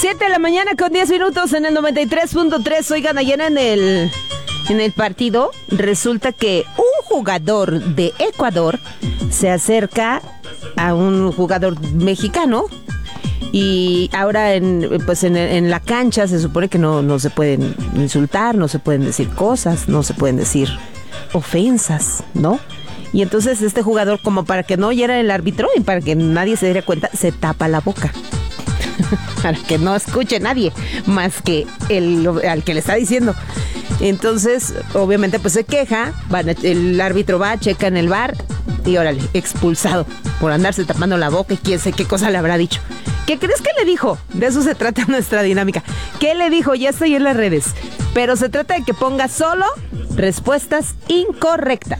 7 de la mañana con 10 minutos en el 93.3. Oigan, ayer en el partido resulta que un jugador de Ecuador se acerca a un jugador mexicano y ahora en la cancha se supone que no se pueden insultar, no se pueden decir cosas, no se pueden decir ofensas, ¿no? Y entonces este jugador, como para que no oyera el árbitro y para que nadie se diera cuenta, se tapa la boca. Para que no escuche nadie más que al que le está diciendo. Entonces, obviamente, pues se queja, el árbitro va, checa en el VAR y órale, expulsado por andarse tapando la boca y quién sé qué cosa le habrá dicho. ¿Qué crees que le dijo? De eso se trata nuestra dinámica. ¿Qué le dijo? Ya está ahí en las redes. Pero se trata de que ponga solo respuestas incorrectas.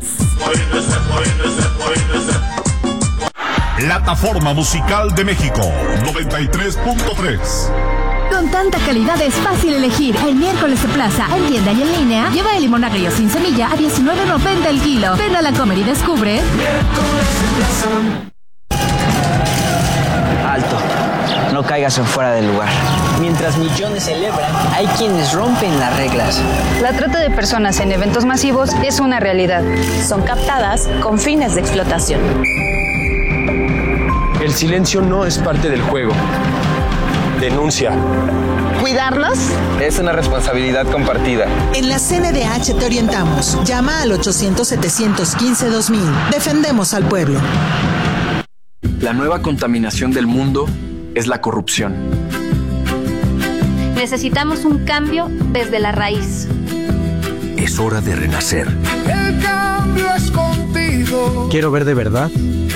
Plataforma Musical de México 93.3. Con tanta calidad es fácil elegir. El miércoles de plaza, en tienda y en línea, lleva el limón agrio sin semilla a $19.90 el kilo. Ven a la Comer y descubre. Alto, no caigas en fuera del lugar. Mientras millones celebran, hay quienes rompen las reglas. La trata de personas en eventos masivos es una realidad. Son captadas con fines de explotación. El silencio no es parte del juego. Denuncia. ¿Cuidarnos? Es una responsabilidad compartida. En la CNDH te orientamos. Llama al 800-715-2000. Defendemos al pueblo. La nueva contaminación del mundo es la corrupción. Necesitamos un cambio desde la raíz. Es hora de renacer. El cambio es contigo. Quiero ver de verdad